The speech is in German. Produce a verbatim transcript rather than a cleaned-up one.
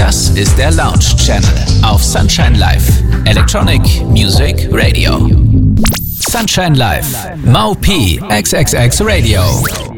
Das ist der Lounge Channel auf Sunshine Live. Electronic Music Radio. Sunshine Live. Mau P. X X X Radio.